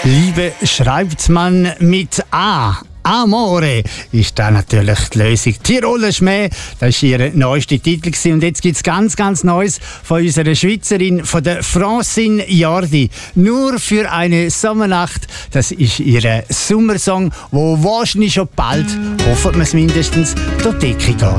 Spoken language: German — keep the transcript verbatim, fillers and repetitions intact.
Liebe schreibt man mit A. Amore ist da natürlich die Lösung. Tiroler Schmäh, das war ihr neuester Titel gewesen. Und jetzt gibt es ganz, ganz Neues von unserer Schweizerin, von der Francine Jordi. Nur für eine Sommernacht. Das ist ihr Sommersong, wo wahrscheinlich schon bald, hoffen wir es mindestens, durch die Decke geht.